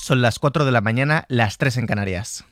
Son las 4 de la mañana, las 3 en Canarias.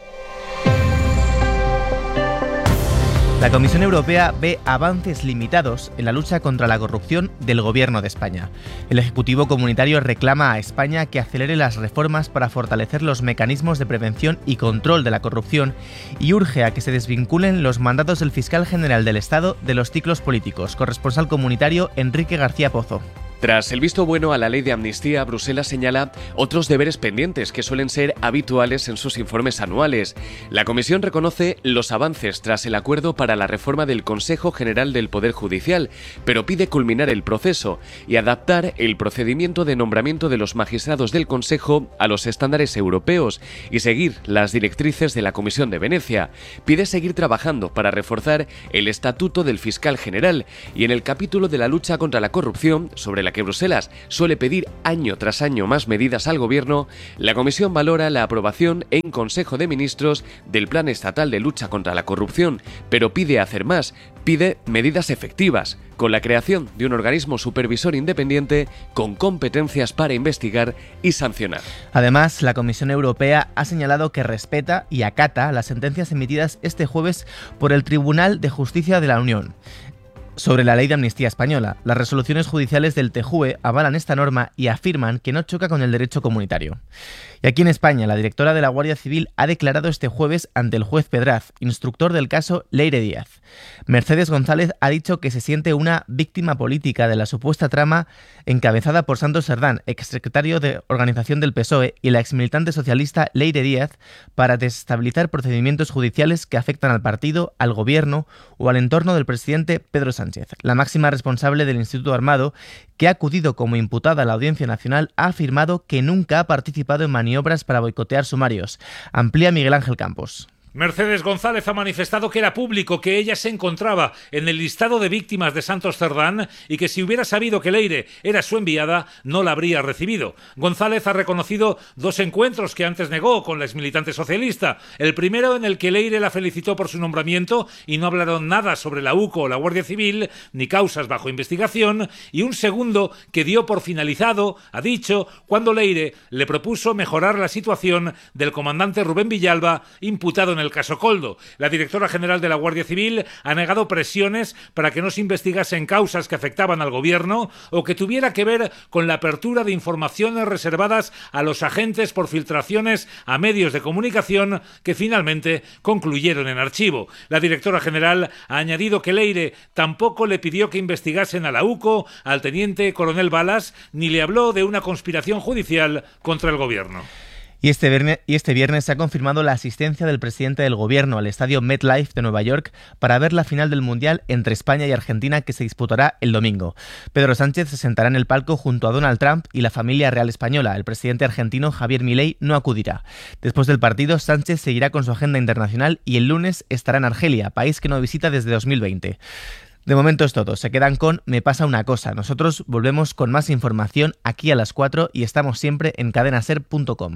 La Comisión Europea ve avances limitados en la lucha contra la corrupción del Gobierno de España. El Ejecutivo Comunitario reclama a España que acelere las reformas para fortalecer los mecanismos de prevención y control de la corrupción y urge a que se desvinculen los mandatos del Fiscal General del Estado de los ciclos políticos. Corresponsal comunitario Enrique García Pozo. Tras el visto bueno a la ley de amnistía, Bruselas señala otros deberes pendientes que suelen ser habituales en sus informes anuales. La Comisión reconoce los avances tras el acuerdo para la reforma del Consejo General del Poder Judicial, pero pide culminar el proceso y adaptar el procedimiento de nombramiento de los magistrados del Consejo a los estándares europeos y seguir las directrices de la Comisión de Venecia. Pide seguir trabajando para reforzar el estatuto del Fiscal General y en el capítulo de la lucha contra la corrupción, sobre la que Bruselas suele pedir año tras año más medidas al Gobierno, la Comisión valora la aprobación en Consejo de Ministros del Plan Estatal de Lucha contra la Corrupción, pero pide hacer más, pide medidas efectivas, con la creación de un organismo supervisor independiente con competencias para investigar y sancionar. Además, la Comisión Europea ha señalado que respeta y acata las sentencias emitidas este jueves por el Tribunal de Justicia de la Unión sobre la ley de amnistía española. Las resoluciones judiciales del TJUE avalan esta norma y afirman que no choca con el derecho comunitario. Y aquí en España, la directora de la Guardia Civil ha declarado este jueves ante el juez Pedraz, instructor del caso Leire Díaz. Mercedes González ha dicho que se siente una víctima política de la supuesta trama encabezada por Santos Cerdán, exsecretario de Organización del PSOE, y la exmilitante socialista Leire Díaz, para desestabilizar procedimientos judiciales que afectan al partido, al gobierno o al entorno del presidente Pedro Sánchez. La máxima responsable del Instituto Armado, que ha acudido como imputada a la Audiencia Nacional, ha afirmado que nunca ha participado en maniobras para boicotear sumarios. Amplía Miguel Ángel Campos. Mercedes González ha manifestado que era público que ella se encontraba en el listado de víctimas de Santos Cerdán y que si hubiera sabido que Leire era su enviada, no la habría recibido. González ha reconocido dos encuentros que antes negó con la exmilitante socialista. El primero, en el que Leire la felicitó por su nombramiento y no hablaron nada sobre la UCO o la Guardia Civil, ni causas bajo investigación, y un segundo que dio por finalizado, ha dicho, cuando Leire le propuso mejorar la situación del comandante Rubén Villalba, imputado en el caso Coldo. La directora general de la Guardia Civil ha negado presiones para que no se investigasen causas que afectaban al gobierno o que tuviera que ver con la apertura de informaciones reservadas a los agentes por filtraciones a medios de comunicación que finalmente concluyeron en archivo. La directora general ha añadido que Leire tampoco le pidió que investigasen a la UCO, al teniente coronel Balas, ni le habló de una conspiración judicial contra el gobierno. Y este viernes se ha confirmado la asistencia del presidente del Gobierno al estadio MetLife de Nueva York para ver la final del Mundial entre España y Argentina, que se disputará el domingo. Pedro Sánchez se sentará en el palco junto a Donald Trump y la familia real española. El presidente argentino Javier Milei no acudirá. Después del partido, Sánchez seguirá con su agenda internacional y el lunes estará en Argelia, país que no visita desde 2020. De momento es todo. Se quedan con Me pasa una cosa. Nosotros volvemos con más información aquí a las 4 y estamos siempre en cadenaser.com.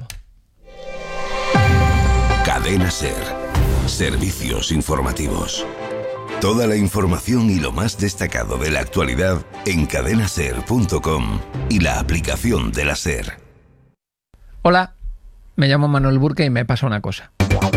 Cadena Ser. Servicios informativos. Toda la información y lo más destacado de la actualidad en cadenaser.com y la aplicación de la Ser. Hola, me llamo Manuel Burke y me pasa una cosa.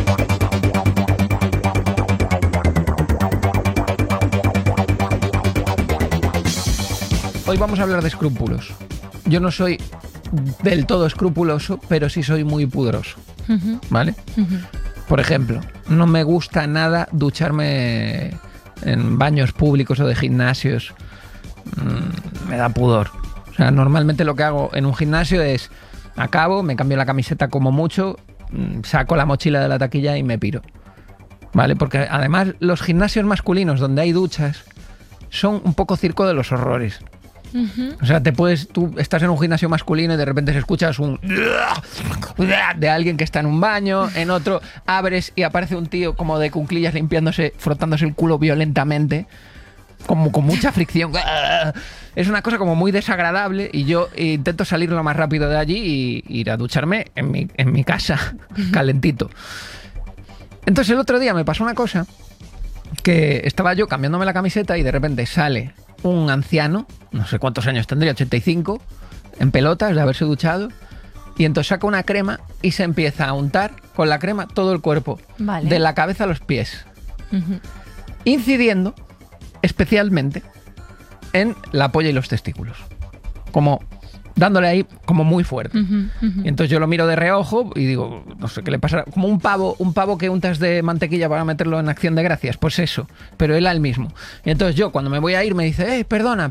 Hoy vamos a hablar de escrúpulos. Yo no soy del todo escrupuloso, pero sí soy muy pudoroso. ¿Vale? Por ejemplo, no me gusta nada ducharme en baños públicos o de gimnasios. Me da pudor. O sea, normalmente lo que hago en un gimnasio es acabo, me cambio la camiseta como mucho, saco la mochila de la taquilla y me piro. ¿Vale? Porque además los gimnasios masculinos donde hay duchas son un poco circo de los horrores. O sea, tú estás en un gimnasio masculino y de repente se escuchas un de alguien que está en un baño, en otro abres y aparece un tío como de cuclillas limpiándose, frotándose el culo violentamente, como con mucha fricción. Es una cosa como muy desagradable y yo intento salir lo más rápido de allí y ir a ducharme en mi casa, calentito. Entonces el otro día me pasó una cosa, que estaba yo cambiándome la camiseta y de repente sale un anciano, no sé cuántos años tendría, 85, en pelotas de haberse duchado, Y entonces saca una crema y se empieza a untar con la crema todo el cuerpo. Vale. De la cabeza a los pies. Incidiendo especialmente en la polla y los testículos. Como dándole ahí como muy fuerte. Y entonces yo lo miro de reojo y digo, no sé qué le pasa. Como un pavo que untas de mantequilla para meterlo en Acción de Gracias. Pues eso, pero él al mismo. Y entonces yo cuando me voy a ir me dice, perdona.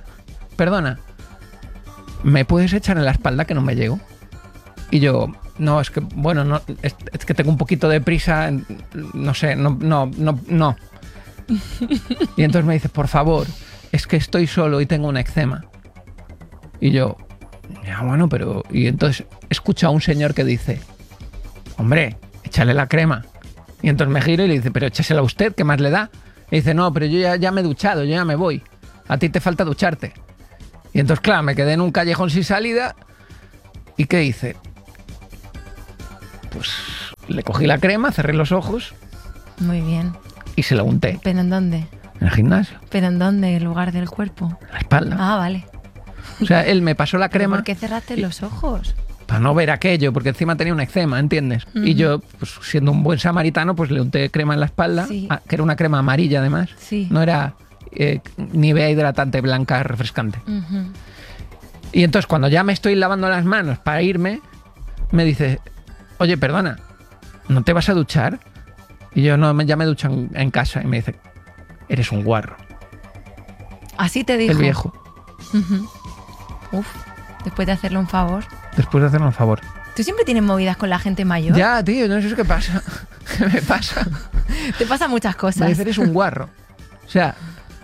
¿Me puedes echar en la espalda que no me llego? Y yo, no, es que, bueno, no, es que tengo un poquito de prisa, no sé, no. Y entonces me dice, por favor, es que estoy solo y tengo un eczema. Y yo, ya bueno, pero... Y entonces escucho a un señor que dice, hombre, échale la crema. Y entonces me giro y le dice, pero échasela a usted, ¿qué más le da? Y dice, no, pero yo ya me he duchado, yo ya me voy. A ti te falta ducharte. Y entonces, claro, me quedé en un callejón sin salida. ¿Y qué hice? Pues le cogí la crema, cerré los ojos Muy bien. y se la unté ¿Pero en dónde? en el gimnasio, ¿Pero en dónde? ¿En lugar del cuerpo? en la espalda. Ah, vale. O sea, él me pasó la crema ¿Por qué cerraste los ojos? para no ver aquello, porque encima tenía un eczema, ¿entiendes? Y yo, pues siendo un buen samaritano, pues le unté crema en la espalda, Sí. que era una crema amarilla además. Sí. No era Nivea hidratante blanca refrescante. Y entonces cuando ya me estoy lavando las manos para irme, me dice, oye, perdona, ¿no te vas a duchar? Y yo, no, ya me ducho en casa. Y me dice, eres un guarro. Así te dijo. El viejo. Uf, después de hacerle un favor. Después de hacerme un favor. ¿Tú siempre tienes movidas con la gente mayor? Ya, tío, no sé qué pasa. ¿Qué me pasa? Te pasan muchas Me cosas. dice, eres un guarro. O sea,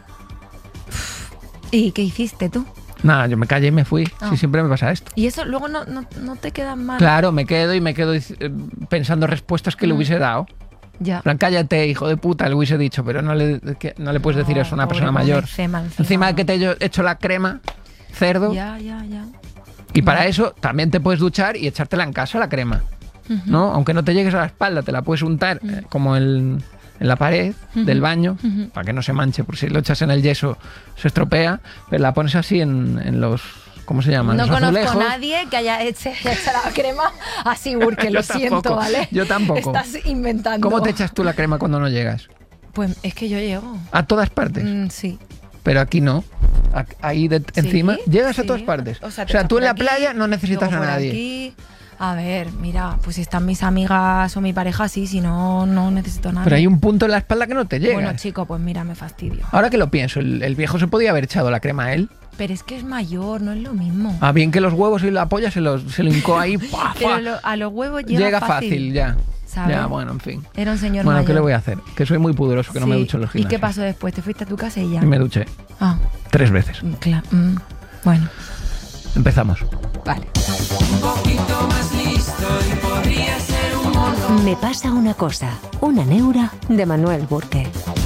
¿Y qué hiciste tú? nada, yo me callé y me fui. Ah. Sí, siempre me pasa esto. Y eso luego no te queda mal. Claro, me quedo pensando respuestas que le hubiese dado. Ya. En plan, cállate, hijo de puta, le hubiese dicho, pero no le puedes decir eso a una Pobre, persona con mayor. eczema Encima de que te he hecho la crema, cerdo. Ya. Y para eso también te puedes duchar y echártela en casa la crema. ¿No? Aunque no te llegues a la espalda, te la puedes untar como en la pared del baño, para que no se manche, por si lo echas en el yeso se estropea, pero la pones así en los... ¿Cómo se llaman? No Los conozco azulejos. a nadie que haya hecho la crema así, porque lo Yo siento, tampoco, ¿vale? yo tampoco. Estás inventando. ¿Cómo te echas tú la crema cuando no llegas? Pues es que yo llego. A todas partes. Sí. Pero aquí no. Ahí encima llegas a sí. todas partes. O O sea, sea, te tú en la por aquí, playa no necesitas luego a por nadie. aquí. A ver, mira, pues si están mis amigas o mi pareja, sí, si no, no necesito nada. Pero hay un punto en la espalda que no te llega. Bueno, chico, pues mira, me fastidio. Ahora que lo pienso, el viejo se podía haber echado la crema a él. Pero es que es mayor, no es lo mismo. Ah, bien que los huevos y la polla se lo hincó ahí. ¡Pua, Pero pua! a los huevos llega fácil, ya. ¿sabes? Ya, bueno, en fin. Era un señor Bueno, mayor. ¿qué le voy a hacer? Que soy muy pudoroso, que no me Sí. ducho en los ¿Y gimnasios. qué pasó después? ¿Te fuiste a tu casa y ya? Y me duché Ah, 3 veces. claro. Bueno, Empezamos. vale. Me pasa una cosa, una neura de Manuel Burke.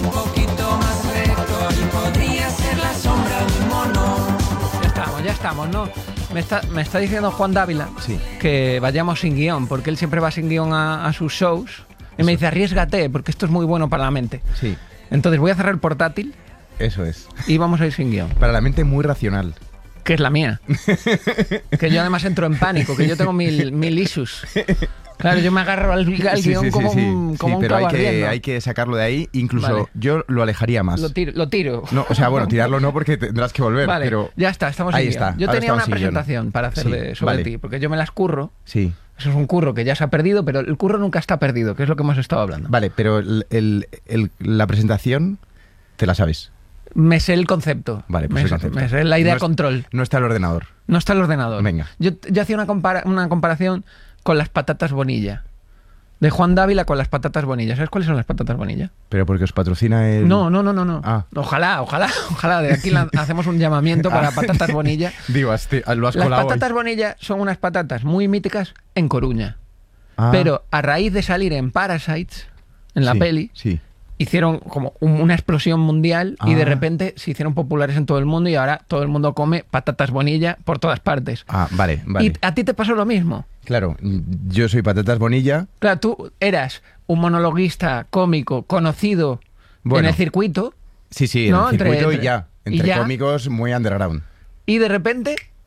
Ya estamos, ¿no? Me está diciendo Juan Dávila Sí. que vayamos sin guión, porque él siempre va sin guión a sus shows. Y me dice, arriésgate, porque esto es muy bueno para la mente. Sí, Entonces voy a cerrar el portátil eso es. y vamos a ir sin guión, Para la mente muy racional. que es la mía. Que yo además entro en pánico, que yo tengo mil issues. Claro, yo me agarro al guión como un pero clavo ardiendo. hay que sacarlo de ahí. Incluso Vale. yo lo alejaría más. Lo tiro. No, o sea, bueno, tirarlo no porque tendrás que volver, Vale, pero... ya está, estamos Ahí sin está, guión. Yo ahora tenía una estamos sin guión. presentación para hacer Sí, sobre vale. ti, porque yo me las curro. Sí. Eso es un curro que ya se ha perdido, pero el curro nunca está perdido, que es lo que hemos estado hablando. Vale, pero la presentación te la sabes. Me sé el concepto. Vale, pues el concepto. Me sé la idea No es- control. No está el ordenador. No está el ordenador. Venga. Yo hacía una comparación con las patatas Bonilla. De Juan Dávila con las patatas Bonilla. ¿Sabes cuáles son las patatas Bonilla? Pero porque os patrocina el... No. Ah. Ojalá. De aquí hacemos un llamamiento para patatas Bonilla. Digo, lo has Las colado patatas hoy. Bonilla son unas patatas muy míticas en Coruña. Ah, Pero a raíz de salir en Parasites, en la sí, peli, Sí. hicieron como una explosión mundial y de Ah. repente se hicieron populares en todo el mundo y ahora todo el mundo come patatas Bonilla por todas partes. Ah, vale, vale. ¿Y a ti te pasó lo mismo? Claro, yo soy Patatas Bonilla. Claro, tú eras un monologuista cómico conocido Bueno. en el circuito Sí, en No, el circuito entre- y ya. y Entre ya. cómicos muy underground. y de repente,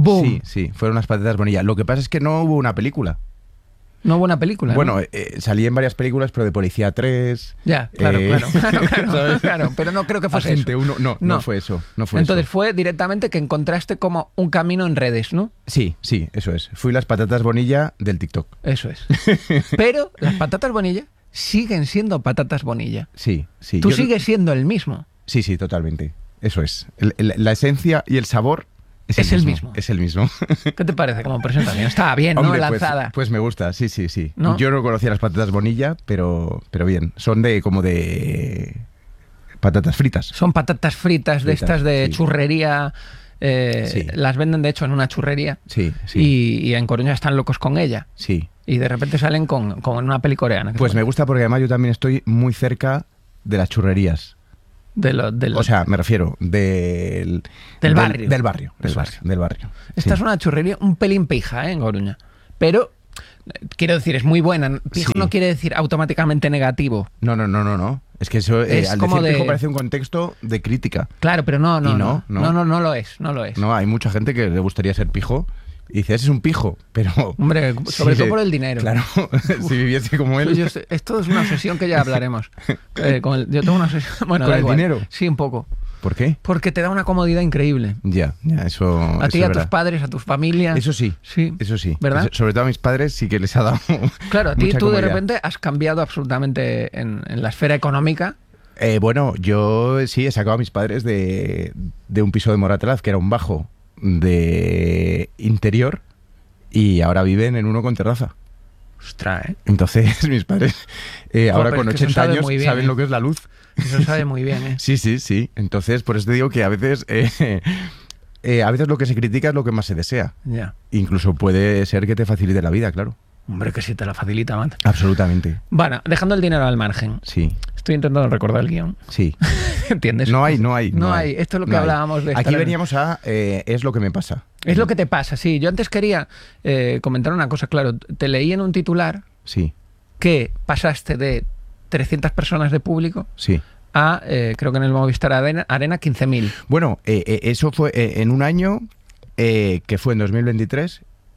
¡Boom! Sí, fueron las patatas Bonilla. Lo que pasa es que no hubo una película. No hubo una película. Bueno, ¿no? salí en varias películas, pero de Policía 3. Ya, claro, claro. Pero no creo que fuese Agente eso. 1, no fue eso. No fue Entonces eso. fue directamente que encontraste como un camino en redes, ¿no? Sí, eso es. Fui las patatas Bonilla del TikTok. Eso es. Pero las patatas Bonilla siguen siendo patatas Bonilla. Sí. Tú Yo- sigues siendo el mismo. Sí, totalmente. Eso es. La esencia y el sabor Es el mismo. Es el mismo. ¿Qué te parece como presentación? Estaba bien, ¿no? Hombre, Lanzada. pues me gusta, sí. ¿No? Yo no conocía las patatas Bonilla, pero bien. Son como de patatas fritas. Son patatas fritas de Fritas, estas de sí. churrería. Sí. Las venden, de hecho, en una churrería. Sí. Y en Coruña están locos con ella. Sí. Y de repente salen con una peli coreana. Pues me gusta porque además yo también estoy muy cerca de las churrerías. O sea, me refiero del barrio. Del barrio. Esta Sí. es una churrería un pelín pija, en Coruña. Pero, quiero decir, es muy buena. Pijo Sí. no quiere decir automáticamente negativo. No. Es que eso, Es al como decir de- pijo parece un contexto de crítica. Claro, pero no Y no. lo es. No, hay mucha gente que le gustaría ser pijo y dice, ese es un pijo, pero... Hombre, sobre Sí, todo por el dinero. Claro, si viviese como él... Esto es una obsesión que ya hablaremos. Yo tengo una obsesión... Bueno, ¿Con da el igual. dinero? Sí, un poco. ¿Por qué? Porque te da una comodidad increíble. Ya, eso A ti, eso a es tus verdad. padres, a tus familias. Eso sí. Sí. ¿Verdad? Sobre todo a mis padres sí que les ha dado Claro, a ti mucha tú de comodidad. repente has cambiado absolutamente en la esfera económica. Bueno, yo sí he sacado a mis padres de un piso de Moratalaz, que era un bajo de interior, y ahora viven en uno con terraza. Ostras, ¿eh? Entonces mis padres ahora pero con es que eso 80 sabe años muy bien, saben ¿eh? lo que es la luz. Eso sabe muy bien, ¿eh? Sí. Entonces por eso te digo que a veces lo que se critica es lo que más se desea. Ya. Incluso puede ser que te facilite la vida, claro. Hombre, que sí te la facilita, man. Absolutamente. Bueno, dejando el dinero al margen. Sí. Estoy intentando recordar el guión. Sí. ¿Entiendes? No hay. No hay. Esto es lo que No hay. hablábamos de Aquí estar en- veníamos a es lo que me pasa. Es lo que te pasa, sí. Yo antes quería comentar una cosa, claro. Te leí en un titular Sí, que pasaste de 300 personas de público sí. a, creo que en el Movistar Arena 15.000. Bueno, eso fue en un año que fue en 2023.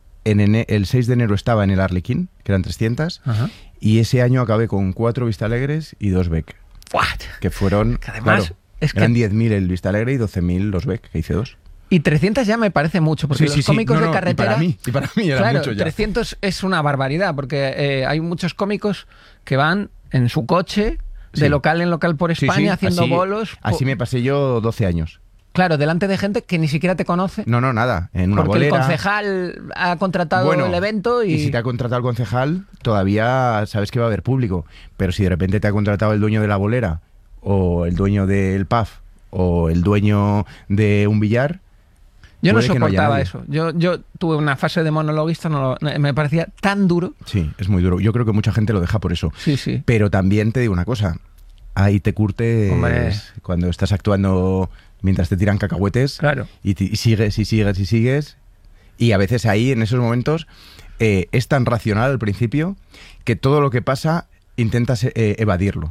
El 6 de enero estaba en el Arlequín, que eran 300. Ajá. Y ese año acabé con 4 Vistalegres y 2 Beck. What? Que fueron. Que además, claro, es que- eran 10.000 el Vistalegre y 12.000 los Beck, que hice 2. Y 300 ya me parece mucho, porque los cómicos de carretera... Y para mí era Claro, mucho ya. 300 es una barbaridad, porque hay muchos cómicos que van en su coche, de Sí. local en local por Sí, España, sí, haciendo así- bolos. Así me pasé yo 12 años. Claro, delante de gente que ni siquiera te conoce. No, nada. En una Porque bolera. el concejal ha contratado el evento y... si te ha contratado el concejal, todavía sabes que va a haber público. Pero si de repente te ha contratado el dueño de la bolera, o el dueño del pub, o el dueño de un billar... Yo no puede que no haya soportaba nadie. eso. Yo tuve una fase de monologuista, me parecía tan duro. Sí, es muy duro. Yo creo que mucha gente lo deja por eso. Sí. Pero también te digo una cosa. Ahí te curtes Hombre. cuando estás actuando mientras te tiran cacahuetes. Claro. Y sigues. Y a veces ahí, en esos momentos, es tan racional al principio que todo lo que pasa intentas evadirlo.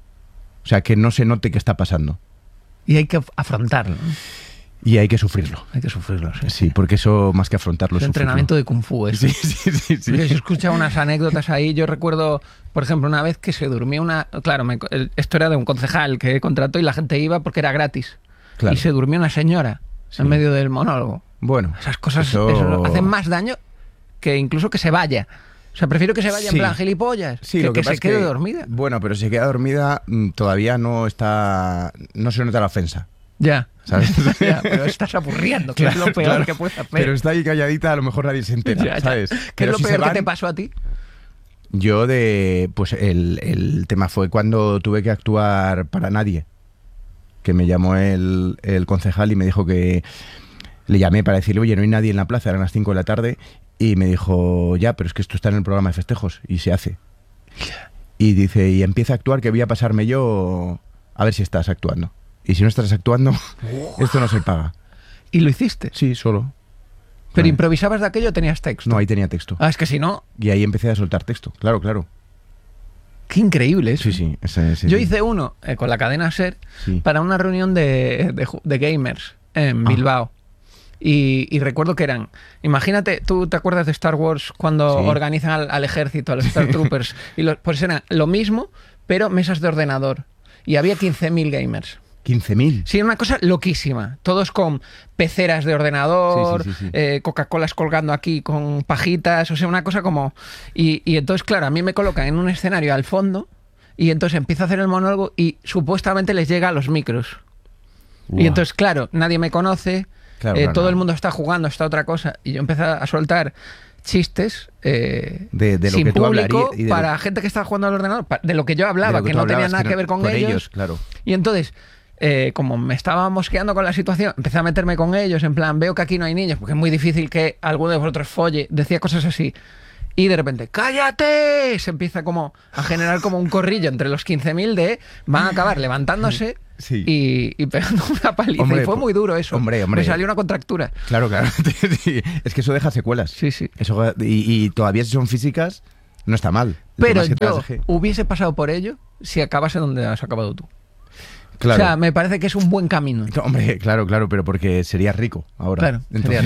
O sea, que no se note que está pasando. Y hay que afrontarlo. ¿no? Y hay que sufrirlo. Hay que sufrirlo, sí. Sí, porque eso más que afrontarlo Es es entrenamiento sufrirlo. de Kung Fu. Eso. Sí. Yo he escuchado unas anécdotas ahí. Yo recuerdo, por ejemplo, una vez que se durmió una... Claro, esto era de un concejal que contrató y la gente iba porque era gratis. Claro. Y se durmió una señora Sí. en medio del monólogo. Bueno, Esas cosas eso- eso hacen más daño que incluso que se vaya. O sea, prefiero que se vaya Sí. en plan gilipollas Sí, que lo que se pasa es quede que- dormida. Bueno, pero si se queda dormida todavía no se nota la ofensa. Ya. ¿Sabes? Ya, pero estás aburriendo, que es lo peor Claro. que puedes hacer. Pero está ahí calladita, a lo mejor nadie se entera, Ya. ¿sabes? ¿Qué Pero es lo si se peor que van- te pasó a ti? Yo pues el tema fue cuando tuve que actuar para nadie. Que me llamó el concejal y me dijo que... Le llamé para decirle, oye, no hay nadie en la plaza, eran las 5 de la tarde. Y me dijo, ya, pero es que esto está en el programa de festejos y se hace. Y dice, y empieza a actuar, que voy a pasarme yo a ver si estás actuando. Y si no estás actuando, esto no se paga. ¿Y lo hiciste? Sí, solo. ¿Pero Vale. improvisabas de aquello o tenías texto? No, ahí tenía texto. Ah, es que si no, Y ahí empecé a soltar texto. Claro. qué increíble eso. Sí. Yo hice uno con la cadena SER Sí. para una reunión de gamers en Bilbao. Y recuerdo que eran, imagínate, ¿tú te acuerdas de Star Wars cuando Sí. organizan al ejército, a los Star Troopers? Pues era lo mismo, pero mesas de ordenador. Y había 15.000 gamers. 15.000. Sí, una cosa loquísima. Todos con peceras de ordenador, Sí, sí, sí. Coca-Colas colgando aquí con pajitas, o sea, una cosa como... Y entonces, claro, a mí me colocan en un escenario al fondo y entonces empiezo a hacer el monólogo y supuestamente les llega a los micros. Uah. Y entonces, claro, nadie me conoce, Claro, claro, todo no. el mundo está jugando, está otra cosa. Y yo empecé a soltar chistes De lo sin que tú público hablarías y de para gente que estaba jugando al ordenador, de lo que yo hablaba, de lo que tú no tenía hablabas, nada que ver con ellos. Claro. Y entonces, como me estaba mosqueando con la situación, empecé a meterme con ellos, en plan, veo que aquí no hay niños, porque es muy difícil que alguno de vosotros folle, decía cosas así. Y de repente, ¡cállate! Se empieza como a generar como un corrillo entre los 15.000 de van a acabar levantándose Sí. y pegando una paliza. Hombre, y fue muy duro eso. hombre. Me salió una contractura. Claro. Sí. Es que eso deja secuelas. Sí, sí. Eso, y todavía si son físicas, no está mal. El Pero tema es que te las yo deje. hubiese pasado por ello si acabase donde has acabado tú. Claro. O sea, me parece que es un buen camino. Hombre, claro, pero porque serías rico ahora. Claro, sería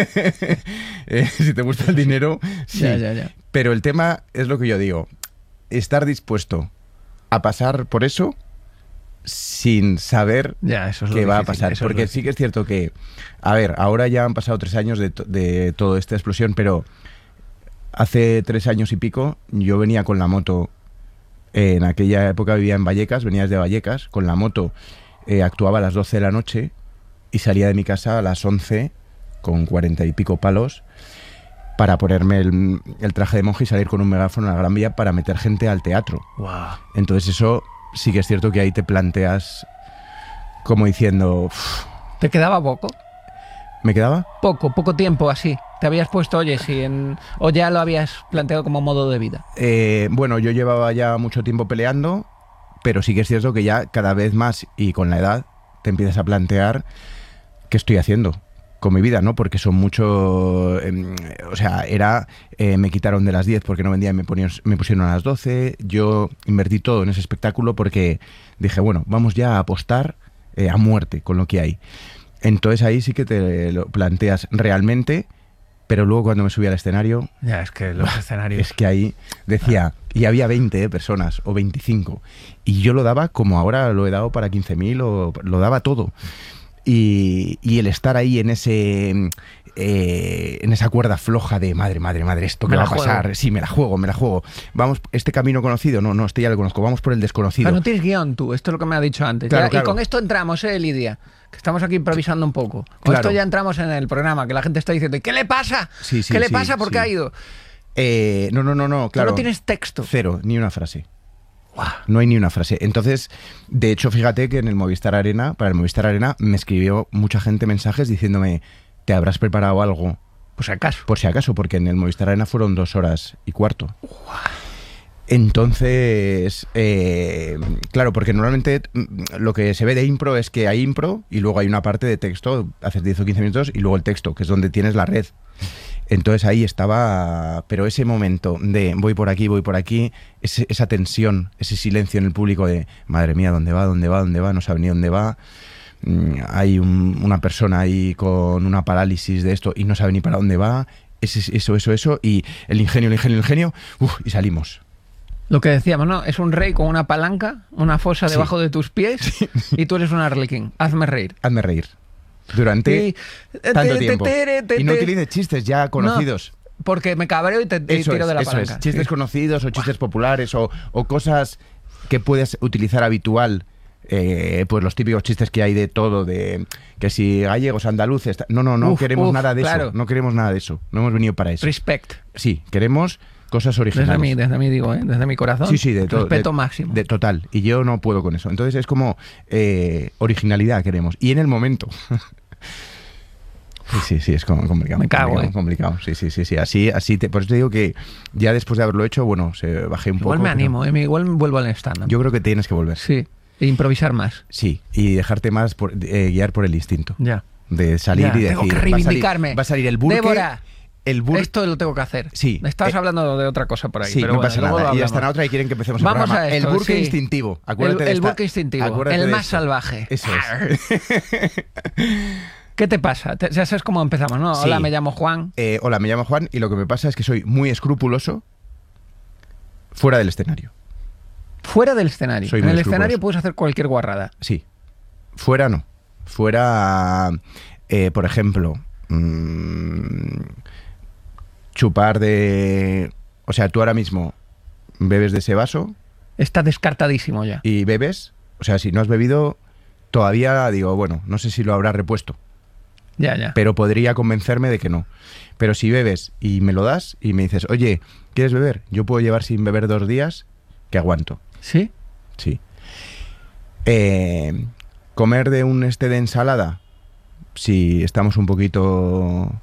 Si te gusta el dinero, sí. Ya. Pero el tema es lo que yo digo. Estar dispuesto a pasar por eso sin saber Ya, eso es lo qué va a difícil, pasar. eso es lo Porque sí que es cierto que, a ver, ahora ya han pasado 3 años de toda esta explosión, pero hace 3 años y pico yo venía con la moto. En aquella época vivía en Vallecas, venía desde Vallecas, con la moto actuaba a las 12 de la noche y salía de mi casa a las 11 con 40 y pico palos para ponerme el traje de monje y salir con un megáfono a la Gran Vía para meter gente al teatro. Wow. Entonces eso sí que es cierto que ahí te planteas como diciendo, "Uf, ¿Te quedaba poco? ¿me quedaba?". Poco tiempo así. Te habías puesto, oye, o ya lo habías planteado como modo de vida. Bueno, yo llevaba ya mucho tiempo peleando, pero sí que es cierto que ya cada vez más y con la edad te empiezas a plantear qué estoy haciendo con mi vida, ¿no? Porque son mucho... o sea, me quitaron de las 10 porque no vendía y me pusieron a las 12. Yo invertí todo en ese espectáculo porque dije, bueno, vamos ya a apostar a muerte con lo que hay. Entonces ahí sí que te lo planteas realmente, pero luego cuando me subí al escenario... Ya, es que los escenarios... Es que ahí decía, y había 20 personas o 25, y yo lo daba como ahora lo he dado para 15.000 o lo daba todo. Y el estar ahí en esa cuerda floja de madre, ¿esto qué va a pasar? Sí, me la juego. Vamos, este camino conocido, no, este ya lo conozco, vamos por el desconocido. Pero no tienes guión tú, esto es lo que me ha dicho antes. Claro, Ya, claro. Y con esto entramos, Lidia, que estamos aquí improvisando un poco. Con Claro. esto ya entramos en el programa, que la gente está diciendo, ¿y qué le pasa? Sí, ¿Qué le sí, pasa? ¿Por qué sí. ha ido? No, claro. No tienes texto. Cero, ni una frase. No hay ni una frase. Entonces, de hecho, fíjate que en el Movistar Arena, para el Movistar Arena, me escribió mucha gente mensajes diciéndome, ¿te habrás preparado algo? Por si acaso. Por si acaso, porque en el Movistar Arena fueron 2 horas y cuarto. Entonces, claro, porque normalmente lo que se ve de impro es que hay impro y luego hay una parte de texto, haces 10 o 15 minutos y luego el texto, que es donde tienes la red. Entonces ahí estaba, pero ese momento de voy por aquí, esa tensión, ese silencio en el público de madre mía, ¿dónde va? No sabe ni dónde va. Hay una persona ahí con una parálisis de esto y no sabe ni para dónde va. Eso, y el ingenio, y salimos. Lo que decíamos, ¿no? Es un rey con una palanca, una fosa Sí. debajo de tus pies y tú eres un arlequín. Hazme reír. Hazme reír. Durante tanto tiempo. Y no te- utilices chistes ya conocidos. Porque me cabreo y te Eso tiro de la eso palanca. es. Chistes Sí. conocidos o chistes populares o cosas que puedes utilizar habitual. Pues los típicos chistes que hay de todo, de que si gallegos, andaluces... No queremos nada de claro. eso. No queremos nada de eso. No hemos venido para eso. Respect. Sí, queremos cosas originales. Desde mí digo, desde mi corazón. Sí, de todo. Respeto máximo. De total. Y yo no puedo con eso. Entonces es como originalidad queremos. Y en el momento. Sí, es complicado. Me cago, complicado. Sí. Así por eso te digo que ya después de haberlo hecho, bueno, se bajé un poco. Igual me pero animo, igual vuelvo al stand-up. Yo creo que tienes que volver. Sí, e improvisar más. Sí, y dejarte más guiar por el instinto. Ya. De salir Ya, y decir. tengo que reivindicarme. Va a salir el burke. Débora, El burke. esto lo tengo que hacer. Sí. Estabas hablando de otra cosa por ahí. Sí, pero no bueno, pasa luego nada. lo Y hasta hablamos. la otra y quieren que empecemos el Vamos programa. a esto, el burke sí. instintivo. Acuérdate de El esta- burke instintivo. acuérdate El de más esto. salvaje. Eso es. ¿Qué te pasa? Ya sabes cómo empezamos, ¿no? Sí. Hola, me llamo Juan. Hola, me llamo Juan y lo que me pasa es que soy muy escrupuloso fuera del escenario. Fuera del escenario. Soy En muy el escenario escrupuloso. puedes hacer cualquier guarrada. Sí. Fuera no. Fuera, por ejemplo, chupar de... O sea, tú ahora mismo bebes de ese vaso Está descartadísimo ya. y bebes. O sea, si no has bebido, todavía digo, bueno, no sé si lo habrá repuesto, Ya. pero podría convencerme de que no. Pero si bebes y me lo das y me dices, oye, ¿quieres beber? Yo puedo llevar sin beber 2 días que aguanto. ¿Sí? Sí. Comer de un de ensalada, si estamos un poquito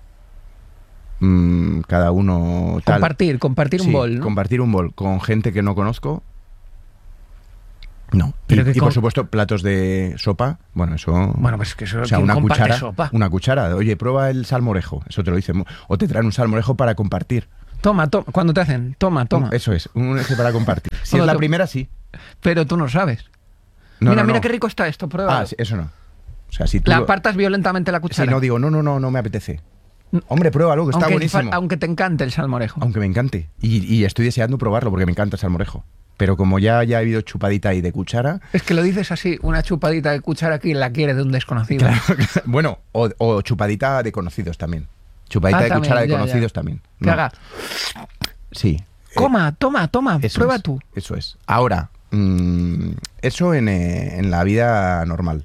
cada uno tal. Compartir un Sí, bol, ¿no? compartir un bol con gente que no conozco. No. Pero que Y con- por supuesto, platos de sopa. Bueno, eso. Bueno, pues es que eso O sea, ¿quién una comparte cuchara. sopa? Una cuchara. Oye, prueba el salmorejo. Eso te lo dicen. O te traen un salmorejo para compartir. Toma. Cuando te hacen, toma. Eso es, un para compartir. Si Bueno, es la tú- primera, sí. Pero tú no sabes. No, mira, no, mira no. qué rico está esto, prueba. Ah, sí, eso no. O sea, si tú. Le apartas violentamente la Si cuchara. no digo, no me apetece. Hombre, pruébalo, que está buenísimo. Aunque te encante el salmorejo. Aunque me encante. Y estoy deseando probarlo porque me encanta el salmorejo. Pero como ya he habido chupadita ahí de cuchara. Es que lo dices así, una chupadita de cuchara aquí la quiere de un desconocido. Claro, bueno, o chupadita de conocidos también. Chupadita de también, cuchara de ya. conocidos también. Que No. haga, Sí. toma, Eso prueba es, tú. Eso es. Ahora, eso en la vida normal.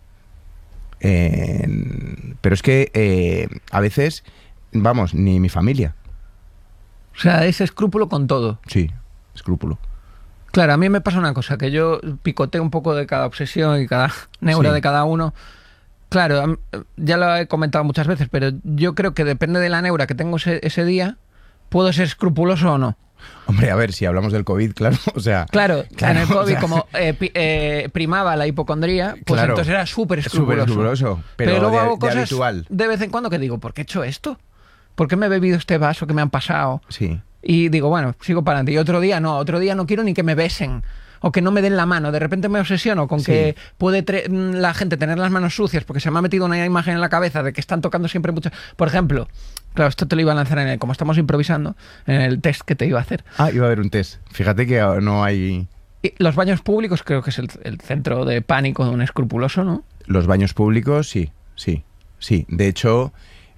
Pero es que a veces, vamos, ni mi familia. O sea, es escrúpulo con todo. Sí, escrúpulo. Claro, a mí me pasa una cosa, que yo picoteo un poco de cada obsesión y cada neura Sí. de cada uno. Claro, ya lo he comentado muchas veces, pero yo creo que depende de la neura que tengo ese día, puedo ser escrupuloso o no. Hombre, a ver, si hablamos del COVID, claro, o sea... Claro, en el o COVID, sea, como primaba la hipocondría, pues Claro. entonces era súper Súper escrupuloso. escrupuloso, pero luego de- hago de cosas habitual. de vez en cuando que digo, ¿por qué he hecho esto? ¿Por qué me he bebido este vaso que me han pasado? Sí. Y digo, bueno, sigo para adelante. Y otro día no quiero ni que me besen o que no me den la mano. De repente me obsesiono con Sí. que puede la gente tener las manos sucias porque se me ha metido una imagen en la cabeza de que están tocando siempre mucho. Por ejemplo, claro, esto te lo iba a lanzar como estamos improvisando, en el test que te iba a hacer. Ah, iba a haber un test. Fíjate que no hay... Y los baños públicos creo que es el centro de pánico de un escrupuloso, ¿no? Los baños públicos, sí. De hecho,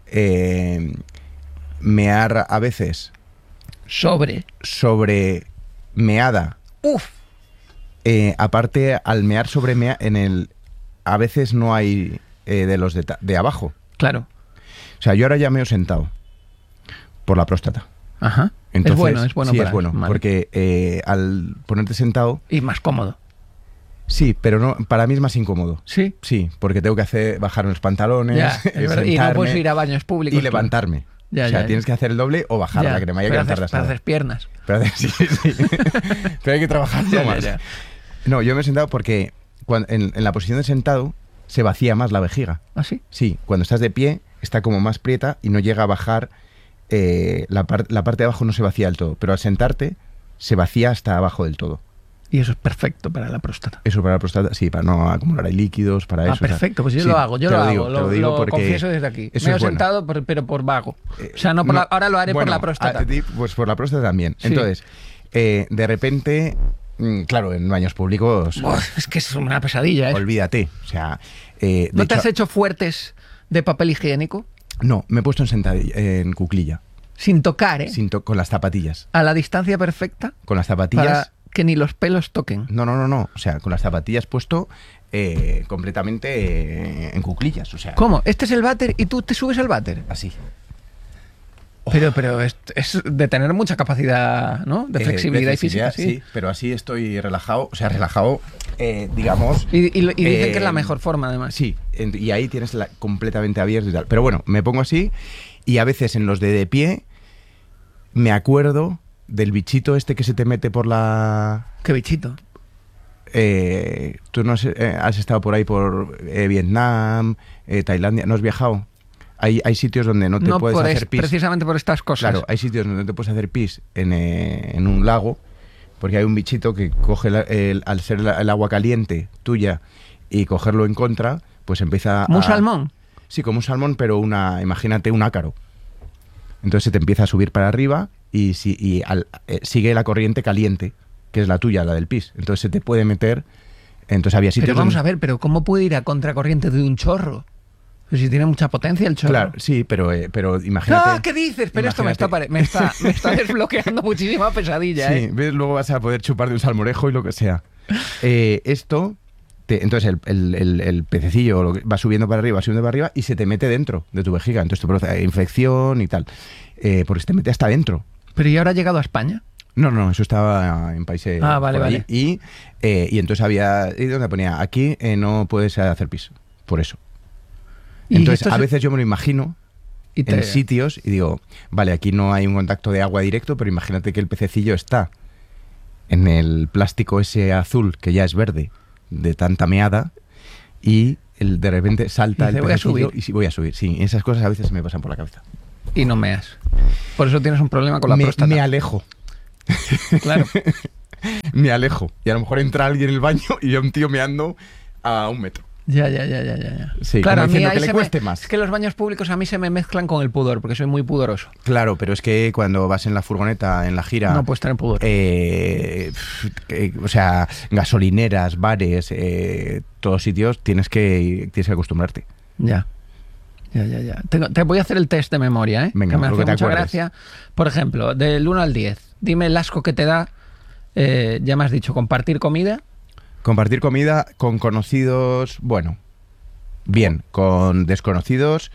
mear a veces sobre meada. ¡Uf! Aparte, al mear sobre a veces no hay de los de abajo. Claro. O sea, yo ahora ya meo sentado por la próstata. Ajá. Entonces, es bueno sí, para es bueno, eso, vale. porque al ponerte sentado, Y más cómodo. sí, pero no, para mí es más incómodo. Sí. Sí, porque tengo que bajar los pantalones, Ya, es verdad. Y no sentarme puedes ir a baños públicos. y levantarme. Ya, o sea, ya. tienes que hacer el doble o bajarla, que me haya que pero levantar haces, las pero haces piernas. Pero, sí. Pero hay que trabajar más. Ya. No, yo me he sentado porque en la posición de sentado se vacía más la vejiga. ¿Ah, sí? Sí, cuando estás de pie está como más prieta y no llega a bajar, la parte de abajo no se vacía del todo, pero al sentarte se vacía hasta abajo del todo. Y eso es perfecto para la próstata. Eso para la próstata, sí, para no acumular ahí líquidos, para eso. Ah, perfecto, pues yo sí, lo hago, te digo, te lo digo porque confieso desde aquí. eso Me he es bueno. sentado, pero por vago. O sea, no por ahora lo haré por bueno, la próstata. Pues por la próstata también. Sí. Entonces, de repente, claro, en baños públicos, Uf, es que es una pesadilla, ¿eh? olvídate. O sea, de ¿No te hecho, has hecho fuertes de papel higiénico? No, me he puesto en cuclilla, Sin tocar, ¿eh? con las zapatillas. A la distancia perfecta Con las zapatillas. para que ni los pelos toquen. No. O sea, con las zapatillas puesto completamente en cuclillas. O sea, ¿Cómo? Este es el váter y tú te subes al váter. así. Pero es de tener mucha capacidad, ¿no? De flexibilidad y física, sí. Sí, pero así estoy relajado. O sea, relajado, digamos. Y dicen que es la mejor forma, además. Sí, y ahí tienes completamente abierto y tal. Pero bueno, me pongo así y a veces en los de pie me acuerdo del bichito este que se te mete por la... Qué bichito. Tú no has estado por ahí por Vietnam, Tailandia, ¿no has viajado? Hay sitios donde no te puedes hacer pis. Precisamente por estas cosas. Claro, hay sitios donde no te puedes hacer pis en un lago, porque hay un bichito que coge al ser el agua caliente tuya y cogerlo en contra, pues empieza ¿Un salmón? Sí, como un salmón, pero imagínate un ácaro. Entonces se te empieza a subir para arriba y sigue la corriente caliente, que es la tuya, la del pis. Entonces se te puede meter. Entonces había sitios. Pero vamos a ver, pero ¿cómo puede ir a contracorriente de un chorro? Pues si tiene mucha potencia el chorro. Claro, sí, pero imagínate. ¡Ah, qué dices! Pero esto me está desbloqueando muchísima pesadilla, Sí, ¿eh? ¿ves? Luego vas a poder chupar de un salmorejo y lo que sea. Entonces el pececillo va subiendo para arriba y se te mete dentro de tu vejiga. Entonces te produce infección y tal. Porque se te mete hasta dentro. Pero ¿y ahora ha llegado a España? No, eso estaba en países. Vale. Y entonces había. ¿Y donde ponía? Aquí no puedes hacer pis. Por eso. Entonces, a veces yo me lo imagino en sitios y digo, vale, aquí no hay un contacto de agua directo, pero imagínate que el pececillo está en el plástico ese azul, que ya es verde, de tanta meada, y de repente salta el pececillo y voy a subir. Sí, esas cosas a veces se me pasan por la cabeza. Y no meas. Por eso tienes un problema con la próstata. Me alejo. Claro. Me alejo. Y a lo mejor entra alguien en el baño y yo un tío meando a 1 metro. Ya. Sí, claro, como diciendo a mí que le cueste más. Es que los baños públicos a mí se me mezclan con el pudor, porque soy muy pudoroso. Claro, pero es que cuando vas en la furgoneta, en la gira... No puedes tener pudor. O sea, gasolineras, bares, todos sitios, tienes que acostumbrarte. Ya. Te voy a hacer el test de memoria, ¿eh? Venga, que me hace mucha acuerdes. gracia. Por ejemplo, del 1 al 10, dime el asco que te da, ya me has dicho, compartir comida. Compartir comida con conocidos, bueno, bien. Con desconocidos,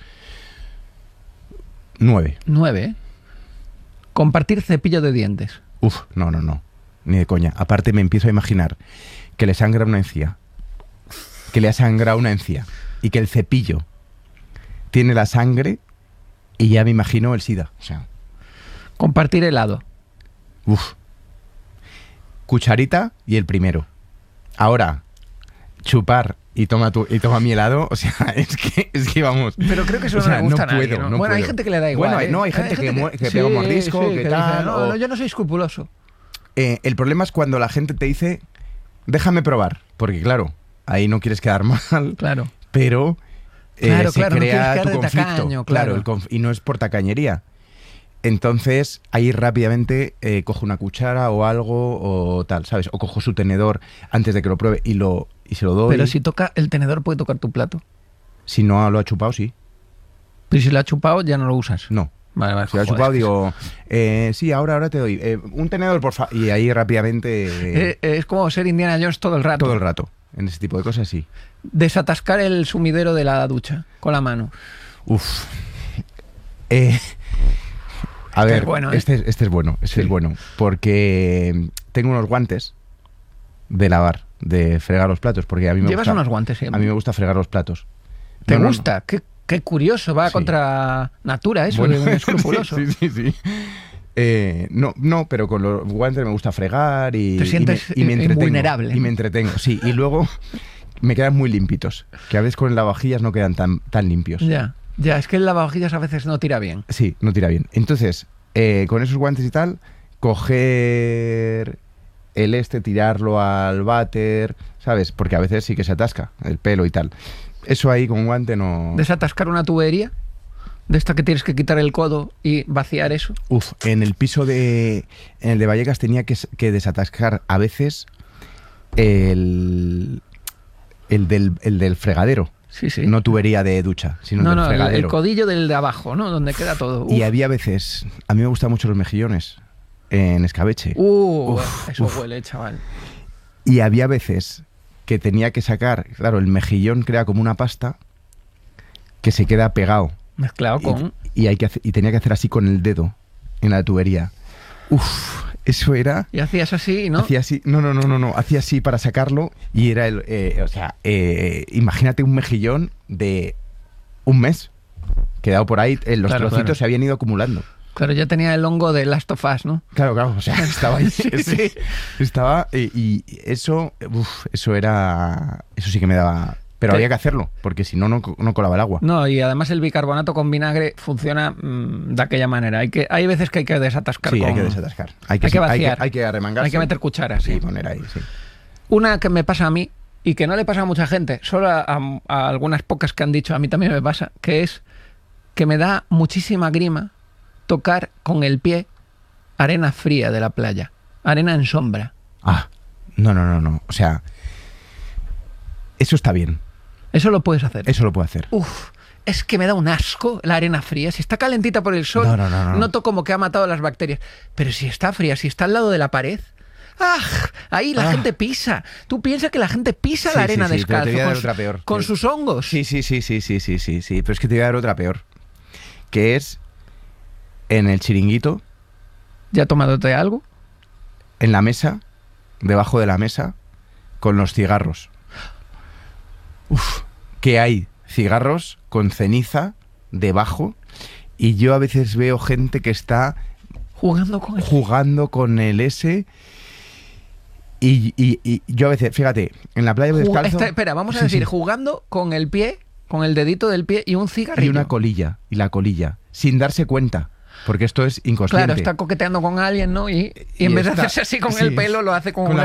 9. 9, ¿eh? Compartir cepillo de dientes. Uf, no. Ni de coña. Aparte me empiezo a imaginar que le sangra una encía. Que le ha sangrado una encía. Y que el cepillo tiene la sangre y ya me imagino el SIDA. O sea, Compartir helado. uf. Cucharita y el primero. Ahora, chupar y toma mi helado, o sea, es que vamos. Pero creo que eso o sea, no le gusta a no nadie, puedo, ¿no? no Bueno, hay puedo. gente que le da igual. Bueno, hay gente que pega un mordisco, que tal. dice, no, yo no soy escrupuloso. El problema es cuando la gente te dice, déjame probar, porque claro, ahí no quieres quedar mal, Claro. pero Claro, se no quieres crea quedar tu de conflicto. tacaño, claro. Y no es por tacañería. Entonces, ahí rápidamente cojo una cuchara o algo o tal, ¿sabes? O cojo su tenedor antes de que lo pruebe y se lo doy. Pero si toca el tenedor puede tocar tu plato. Si no lo ha chupado, sí. Pero si lo ha chupado ya no lo usas. No. Vale, Si lo ha chupado, digo, sí, ahora te doy un tenedor, por favor. Y ahí rápidamente... Es como ser Indiana Jones todo el rato. todo el rato. En ese tipo de cosas, sí. Desatascar el sumidero de la ducha con la mano. Uf. A ver, es bueno, ¿eh? este es bueno, Sí. es bueno. Porque tengo unos guantes de lavar, de fregar los platos. Porque a mí me Llevas gusta, unos guantes siempre. A mí me gusta fregar los platos. ¿Te No. gusta? Qué curioso, va Sí. contra natura eso de un escrupuloso. sí. No, pero con los guantes me gusta fregar y, Te sientes y me entretengo. invulnerable. Y me entretengo, sí. Y luego me quedan muy limpitos. Que a veces con el lavavajillas no quedan tan limpios. Ya, es que el lavavajillas a veces no tira bien. Sí, no tira bien. Entonces, con esos guantes y tal, coger tirarlo al váter, ¿sabes? Porque a veces sí que se atasca el pelo y tal. Eso ahí con un guante no... Desatascar una tubería, de esta que tienes que quitar el codo y vaciar eso. Uf, en el de Vallecas tenía que desatascar a veces el del fregadero. Sí. No tubería de ducha, sino del el fregadero. codillo del de abajo, ¿no? Donde queda todo. Y había veces... A mí me gustan mucho los mejillones en escabeche. Eso huele, chaval. Y había veces que tenía que sacar... Claro, el mejillón crea como una pasta que se queda pegado. Mezclado con... Y tenía que hacer así con el dedo en la tubería. Uf, eso era... Y hacías así, ¿no? Hacía así... No. Hacía así para sacarlo y era imagínate un mejillón de un mes. Quedado por ahí, los Claro, trocitos claro. se habían ido acumulando. Claro, ya tenía el hongo de Last of Us, ¿no? Claro, o sea, estaba ahí. Sí. Estaba... Y eso... eso era... Eso sí que me daba... Pero había que hacerlo, porque si no, no colaba el agua. No, y además el bicarbonato con vinagre funciona de aquella manera. Hay veces que hay que desatascar. Sí, hay que desatascar. Hay que vaciar. Hay que arremangarse. Hay que meter cucharas. Sí, poner ahí, sí. Una que me pasa a mí, y que no le pasa a mucha gente, solo a algunas pocas que han dicho, a mí también me pasa, que es que me da muchísima grima tocar con el pie arena fría de la playa, arena en sombra. Ah, no. O sea, eso está bien. Eso lo puedes hacer. Eso lo puedo hacer. Uf, es que me da un asco la arena fría. Si está calentita por el sol, noto como que ha matado las bacterias. Pero si está fría, si está al lado de la pared, ahí la gente pisa. Tú piensas que la gente pisa la arena descalzo te voy a dar otra peor. Con sus hongos. Sí. Pero es que te voy a dar otra peor. Que es en el chiringuito. ¿Ya tomándote algo? En la mesa, debajo de la mesa, con los cigarros. Uf, que hay cigarros con ceniza debajo, y yo a veces veo gente que está jugando con el S, y yo a veces, fíjate, en la playa descalzo... Espera, vamos a decir, jugando con el pie, con el dedito del pie y un cigarrillo. Y una colilla, sin darse cuenta. Porque esto es inconsciente. Claro, está coqueteando con alguien, ¿no? Y en vez de hacerse así con el pelo, lo hace con una